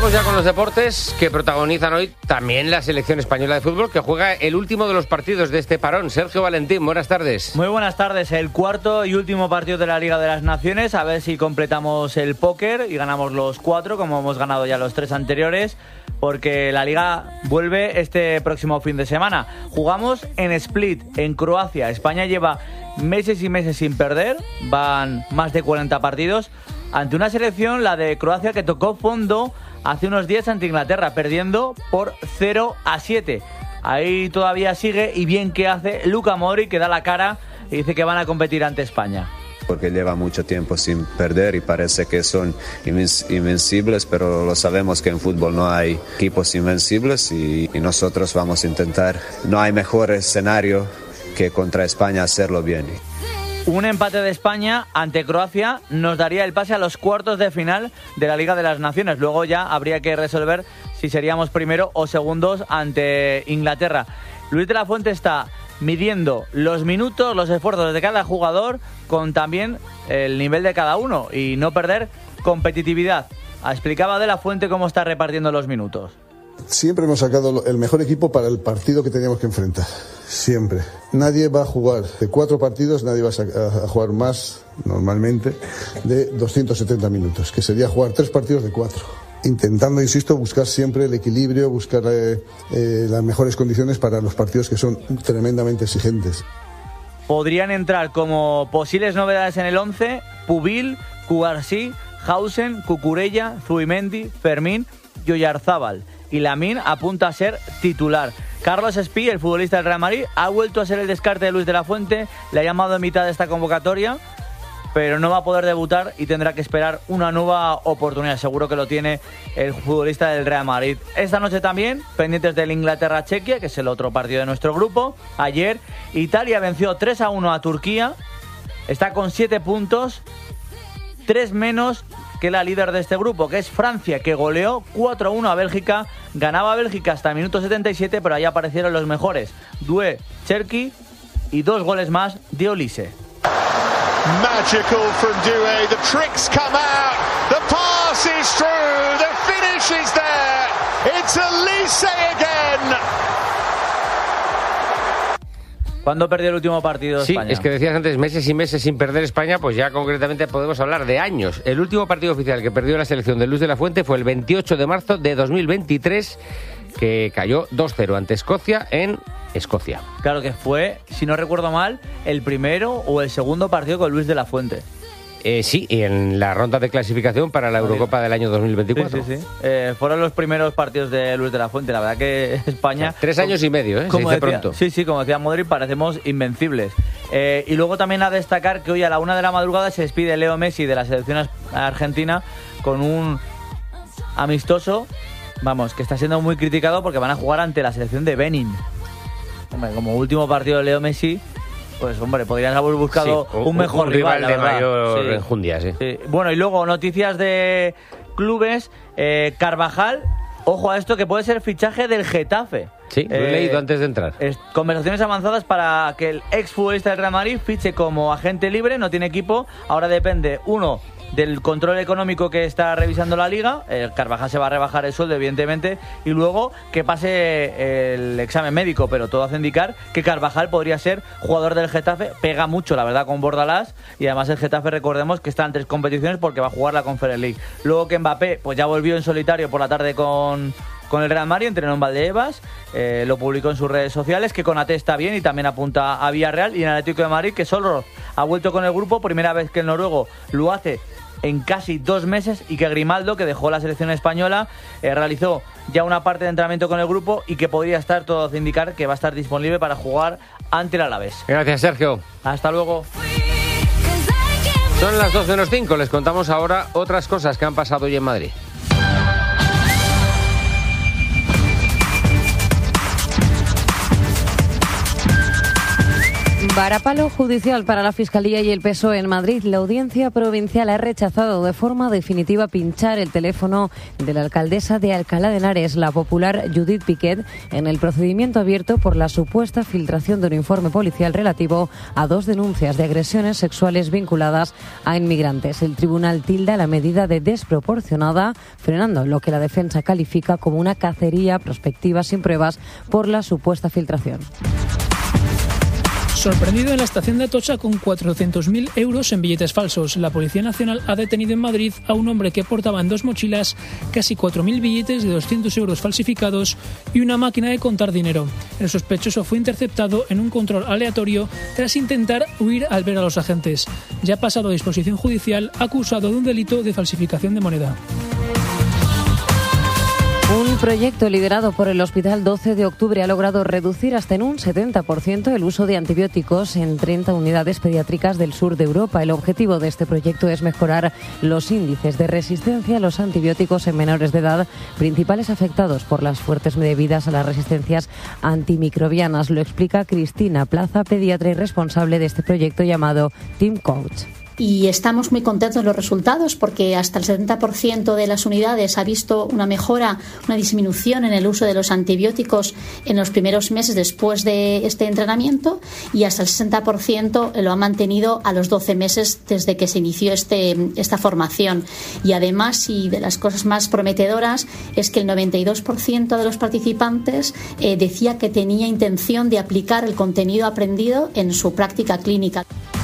Vamos ya con los deportes que protagonizan hoy también la selección española de fútbol, que juega el último de los partidos de este parón. Sergio Valentín, buenas tardes. Muy buenas tardes. El cuarto y último partido de la Liga de las Naciones. A ver si completamos el póker y ganamos los 4, como hemos ganado ya los 3 anteriores, porque la Liga vuelve este próximo fin de semana. Jugamos en Split, en Croacia. España lleva meses y meses sin perder. Van más de 40 partidos ante una selección, la de Croacia, que tocó fondo hace unos días ante Inglaterra, perdiendo por 0-7. Ahí todavía sigue, y bien que hace Luka Modric, que da la cara y dice que van a competir ante España. Porque lleva mucho tiempo sin perder y parece que son invencibles, pero lo sabemos que en fútbol no hay equipos invencibles y nosotros vamos a intentar. No hay mejor escenario que contra España hacerlo bien. Un empate de España ante Croacia nos daría el pase a los cuartos de final de la Liga de las Naciones. Luego ya habría que resolver si seríamos primero o segundos ante Inglaterra. Luis de la Fuente está midiendo los minutos, los esfuerzos de cada jugador, con también el nivel de cada uno, y no perder competitividad. Explicaba de la Fuente cómo está repartiendo los minutos. Siempre hemos sacado el mejor equipo para el partido que teníamos que enfrentar. Siempre. Nadie va a jugar de 4 partidos, nadie va a jugar más, normalmente, de 270 minutos, que sería jugar 3 partidos de 4. Intentando, insisto, buscar siempre el equilibrio, buscar las mejores condiciones para los partidos que son tremendamente exigentes. Podrían entrar como posibles novedades en el 11 Pubil, Cubarsí, Hausen, Cucurella, Zubimendi, Fermín y Oyarzábal. Y Lamine apunta a ser titular. Carlos Espí, el futbolista del Real Madrid, ha vuelto a ser el descarte de Luis de la Fuente. Le ha llamado en mitad de esta convocatoria, pero no va a poder debutar y tendrá que esperar una nueva oportunidad. Seguro que lo tiene el futbolista del Real Madrid. Esta noche también, pendientes del Inglaterra-Chequia, que es el otro partido de nuestro grupo. Ayer, Italia venció 3-1 a Turquía. Está con 7 puntos, 3 menos que la líder de este grupo, que es Francia, que goleó 4-1 a Bélgica. Ganaba Bélgica hasta el minuto 77, pero ahí aparecieron los mejores: Doué, Cherki y 2 goles más de Olise. Magical from Doué, the tricks come out, the pass is through, the finish is there, it's Olise again. ¿Cuándo perdió el último partido de España? Sí, es que decías antes meses y meses sin perder España, pues ya concretamente podemos hablar de años. El último partido oficial que perdió la selección de Luis de la Fuente fue el 28 de marzo de 2023, que cayó 2-0 ante Escocia en Escocia. Claro, que fue, si no recuerdo mal, el primero o el segundo partido con Luis de la Fuente. Sí, y en la ronda de clasificación para la Eurocopa del año 2024. Sí. Fueron los primeros partidos de Luis de la Fuente. La verdad que España... 3 años y medio, se dice pronto. Sí, como decía Modric, parecemos invencibles. Y luego también a destacar que hoy a la 1 de la madrugada se despide Leo Messi de la selección argentina con un amistoso, vamos, que está siendo muy criticado porque van a jugar ante la selección de Benin. Hombre, como último partido de Leo Messi, pues hombre, podrían haber buscado un mejor rival de mayor enjundia, sí. Bueno, y luego noticias de clubes. Carvajal, ojo a esto, que puede ser fichaje del Getafe. Sí, lo he leído antes de entrar. Conversaciones avanzadas para que el exfutbolista del Real Madrid fiche como agente libre. No tiene equipo, ahora depende, uno, del control económico que está revisando la Liga. Carvajal se va a rebajar el sueldo, evidentemente, y luego que pase el examen médico, pero todo hace indicar que Carvajal podría ser jugador del Getafe. Pega mucho, la verdad, con Bordalás, y además el Getafe, recordemos que está en 3 competiciones porque va a jugar la Conference League. Luego que Mbappé pues ya volvió en solitario por la tarde con el Real Madrid, entrenó en Valdebebas, lo publicó en sus redes sociales, que Konaté está bien y también apunta a Villarreal. Y en Atlético de Madrid, que solo ha vuelto con el grupo, primera vez que el noruego lo hace en casi 2 meses, y que Grimaldo, que dejó la selección española, realizó ya una parte de entrenamiento con el grupo y que podría estar, todo hace indicar, que va a estar disponible para jugar ante el Alavés. Gracias, Sergio. Hasta luego. Son las 2:05, les contamos ahora otras cosas que han pasado hoy en Madrid. Varapalo judicial para la Fiscalía y el PSOE en Madrid. La Audiencia Provincial ha rechazado de forma definitiva pinchar el teléfono de la alcaldesa de Alcalá de Henares, la popular Judith Piquet, en el procedimiento abierto por la supuesta filtración de un informe policial relativo a 2 denuncias de agresiones sexuales vinculadas a inmigrantes. El tribunal tilda la medida de desproporcionada, frenando lo que la defensa califica como una cacería prospectiva sin pruebas por la supuesta filtración. Sorprendido en la estación de Atocha con 400.000 euros en billetes falsos. La Policía Nacional ha detenido en Madrid a un hombre que portaba en 2 mochilas casi 4.000 billetes de 200 euros falsificados y una máquina de contar dinero. El sospechoso fue interceptado en un control aleatorio tras intentar huir al ver a los agentes. Ya ha pasado a disposición judicial acusado de un delito de falsificación de moneda. Un proyecto liderado por el Hospital 12 de Octubre ha logrado reducir hasta en un 70% el uso de antibióticos en 30 unidades pediátricas del sur de Europa. El objetivo de este proyecto es mejorar los índices de resistencia a los antibióticos en menores de edad, principales afectados por las fuertes debidas a las resistencias antimicrobianas. Lo explica Cristina Plaza, pediatra y responsable de este proyecto llamado Team Coach. Y estamos muy contentos de los resultados porque hasta el 70% de las unidades ha visto una mejora, una disminución en el uso de los antibióticos en los primeros meses después de este entrenamiento y hasta el 60% lo ha mantenido a los 12 meses desde que se inició esta formación. Y además, y de las cosas más prometedoras, es que el 92% de los participantes decía que tenía intención de aplicar el contenido aprendido en su práctica clínica.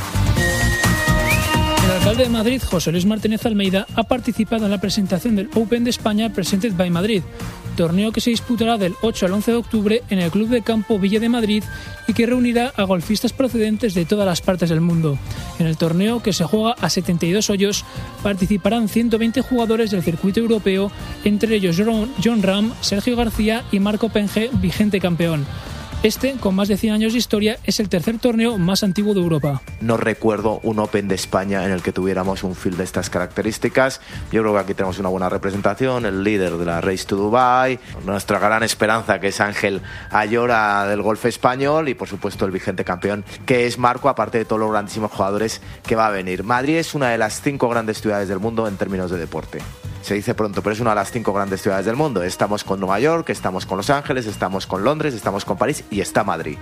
El alcalde de Madrid, José Luis Martínez Almeida, ha participado en la presentación del Open de España Presented by Madrid, torneo que se disputará del 8 al 11 de octubre en el Club de Campo Villa de Madrid y que reunirá a golfistas procedentes de todas las partes del mundo. En el torneo, que se juega a 72 hoyos, participarán 120 jugadores del circuito europeo, entre ellos Jon Rahm, Sergio García y Marco Penge, vigente campeón. Este, con más de 100 años de historia, es el tercer torneo más antiguo de Europa. No recuerdo un Open de España en el que tuviéramos un field de estas características. Yo creo que aquí tenemos una buena representación, el líder de la Race to Dubai, nuestra gran esperanza que es Ángel Ayora del golf español y por supuesto el vigente campeón que es Marco, aparte de todos los grandísimos jugadores que va a venir. Madrid es una de las 5 grandes ciudades del mundo en términos de deporte. Se dice pronto, pero es una de las 5 grandes ciudades del mundo. Estamos con Nueva York, estamos con Los Ángeles, estamos con Londres, estamos con París y está Madrid.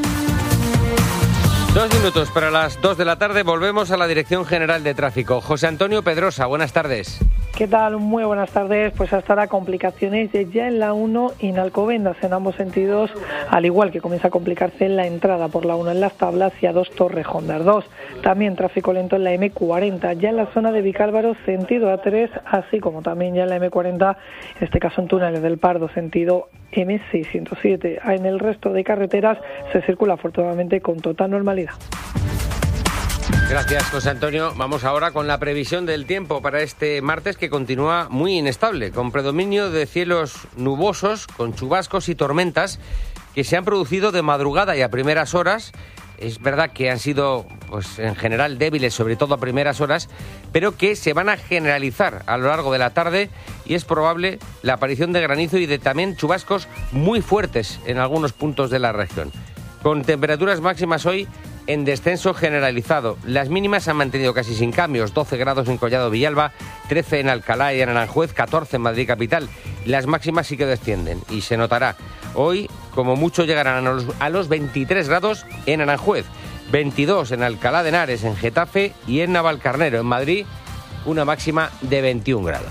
2 minutos para las 2 de la tarde. Volvemos a la Dirección General de Tráfico. José Antonio Pedrosa, buenas tardes. ¿Qué tal? Muy buenas tardes. Pues hasta ahora complicaciones ya en la 1 y en Alcobendas en ambos sentidos, al igual que comienza a complicarse en la entrada por la 1 en Las Tablas y a 2 Torrejondas 2. También tráfico lento en la M40, ya en la zona de Vicálvaro sentido A3, así como también ya en la M40, en este caso en túneles del Pardo sentido M607. En el resto de carreteras se circula afortunadamente con total normalidad. Gracias, José Antonio. Vamos ahora con la previsión del tiempo para este martes, que continúa muy inestable, con predominio de cielos nubosos, con chubascos y tormentas que se han producido de madrugada y a primeras horas. Es verdad que han sido, pues, en general débiles, sobre todo a primeras horas, pero que se van a generalizar a lo largo de la tarde y es probable la aparición de granizo y de también chubascos muy fuertes en algunos puntos de la región. Con temperaturas máximas hoy en descenso generalizado. Las mínimas se han mantenido casi sin cambios. 12 grados en Collado Villalba, 13 en Alcalá y en Aranjuez, 14 en Madrid capital. Las máximas sí que descienden y se notará. Hoy, como mucho, llegarán a los 23 grados en Aranjuez, 22 en Alcalá de Henares, en Getafe y en Navalcarnero. En Madrid, una máxima de 21 grados.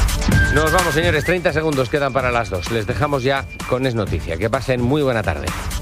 Nos vamos, señores. 30 segundos quedan para las 2. Les dejamos ya con Es Noticia. Que pasen muy buena tarde.